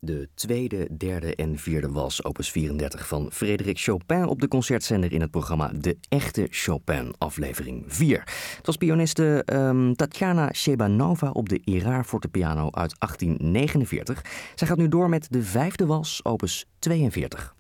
De tweede, derde en vierde wals, opus 34 van Frédéric Chopin op de concertzender in het programma De Echte Chopin, aflevering 4. Het was pianiste Tatjana Shebanova op de Erard fortepiano uit 1849. Zij gaat nu door met de vijfde wals, opus 42.